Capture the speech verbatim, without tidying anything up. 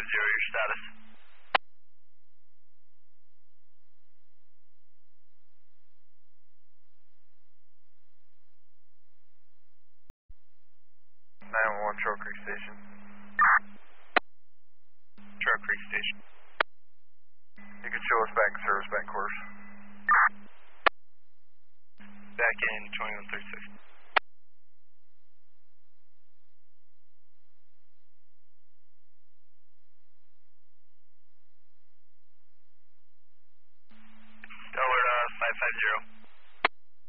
five zero, your status. nine one one Trail Creek Station. Trail Creek Station. You can show us back in service, back course. Back in twenty-one thirty-six. Stellar uh, five five zero.